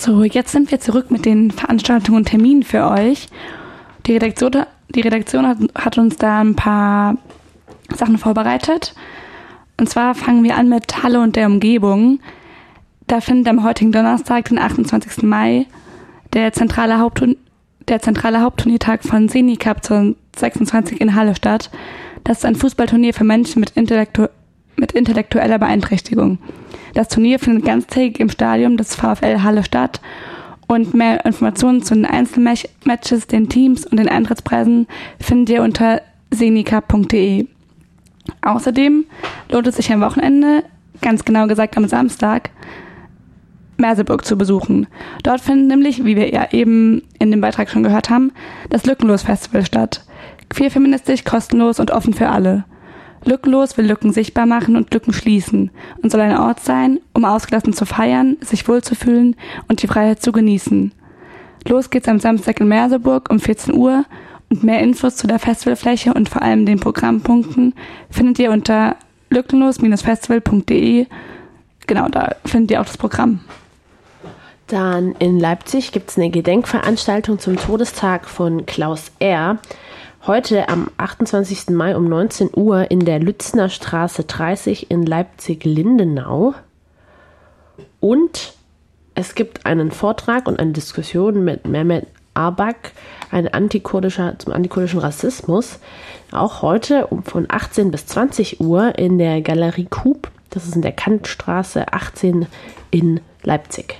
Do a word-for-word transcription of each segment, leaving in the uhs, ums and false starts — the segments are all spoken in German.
So, jetzt sind wir zurück mit den Veranstaltungen und Terminen für euch. Die Redaktion, die Redaktion hat, hat uns da ein paar Sachen vorbereitet. Und zwar fangen wir an mit Halle und der Umgebung. Da findet am heutigen Donnerstag, den achtundzwanzigsten Mai, der zentrale, Hauptturn- der zentrale Hauptturniertag von Senicup zweitausendsechsundzwanzig in Halle statt. Das ist ein Fußballturnier für Menschen mit, Intellektu- mit intellektueller Beeinträchtigung. Das Turnier findet ganztägig im Stadion des VfL Halle statt und mehr Informationen zu den Einzelmatches, den Teams und den Eintrittspreisen findet ihr unter senicup punkt de. Außerdem lohnt es sich am Wochenende, ganz genau gesagt am Samstag, Merseburg zu besuchen. Dort findet nämlich, wie wir ja eben in dem Beitrag schon gehört haben, das Lückenlos-Festival statt. Queer-feministisch, kostenlos und offen für alle. Lückenlos will Lücken sichtbar machen und Lücken schließen und soll ein Ort sein, um ausgelassen zu feiern, sich wohlzufühlen und die Freiheit zu genießen. Los geht's am Samstag in Merseburg um vierzehn Uhr und mehr Infos zu der Festivalfläche und vor allem den Programmpunkten findet ihr unter lückenlos festival punkt de. Genau, da findet ihr auch das Programm. Dann in Leipzig gibt es eine Gedenkveranstaltung zum Todestag von Klaus R. Heute am achtundzwanzigsten Mai um neunzehn Uhr in der Lützner Straße dreißig in Leipzig-Lindenau. Und es gibt einen Vortrag und eine Diskussion mit Mehmet Arbak, ein antikurdischer, zum antikurdischen Rassismus. Auch heute um von achtzehn bis zwanzig Uhr in der Galerie Coop. Das ist in der Kantstraße achtzehn in Leipzig.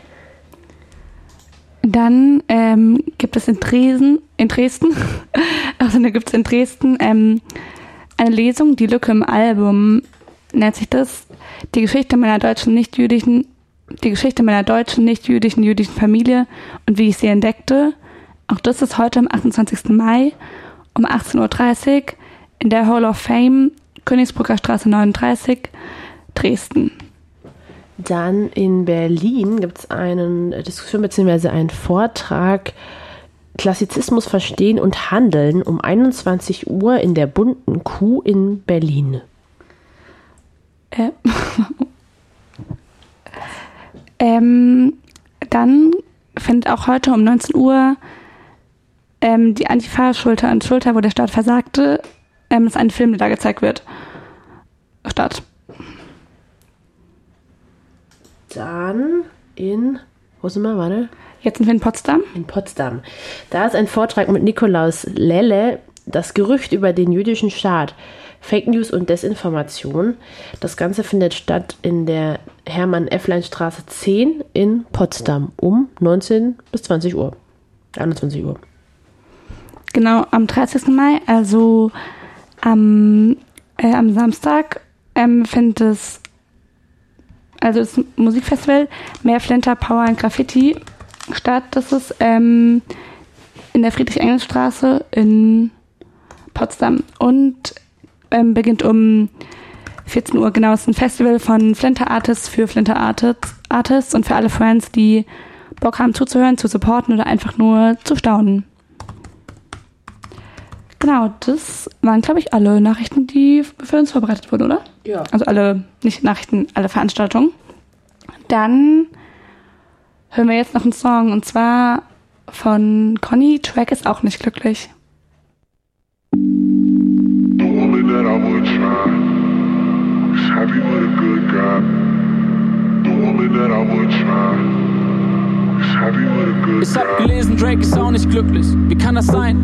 Dann ähm, gibt es in Dresden, in Dresden, also da gibt es in Dresden ähm, eine Lesung, die Lücke im Album nennt sich das, die Geschichte meiner deutschen nicht-jüdischen, die Geschichte meiner deutschen nicht-jüdischen jüdischen Familie und wie ich sie entdeckte. Auch das ist heute am achtundzwanzigsten Mai um achtzehn Uhr dreißig in der Hall of Fame, Königsbrücker Straße neununddreißig, Dresden. Dann in Berlin gibt es eine Diskussion bzw. einen Vortrag Klassizismus verstehen und handeln um einundzwanzig Uhr in der Bunten Kuh in Berlin. Äh. ähm, dann findet auch heute um neunzehn Uhr ähm, die Antifa Schulter an Schulter, wo der Staat versagte, ähm, ist ein Film, der da gezeigt wird, statt. Dann in, wo sind wir, warte? Jetzt sind wir in Potsdam. In Potsdam. Da ist ein Vortrag mit Nikolaus Lelle, das Gerücht über den jüdischen Staat, Fake News und Desinformation. Das Ganze findet statt in der Hermann-Efflein-Straße zehn in Potsdam um neunzehn bis zwanzig Uhr. einundzwanzig Uhr. Genau, am dreißigsten Mai, also am, äh, am Samstag, ähm, findet es also das Musikfestival Mehr Flinter, Power and Graffiti statt. Das ist ähm, in der Friedrich-Engels-Straße in Potsdam und ähm, beginnt um vierzehn Uhr. Genau, es ist ein Festival von Flinter Artists für Flinter Artists, Artists und für alle Fans, die Bock haben zuzuhören, zu supporten oder einfach nur zu staunen. Genau, das waren, glaube ich, alle Nachrichten, die für uns vorbereitet wurden, oder? Ja. Also alle, nicht Nachrichten, alle Veranstaltungen. Dann hören wir jetzt noch einen Song, und zwar von Conny, Track ist auch nicht glücklich. The woman that I would try is happy with a good guy. The woman that I would try is happy with a good guy. Ich hab gelesen, Drake ist auch nicht glücklich. Wie kann das sein?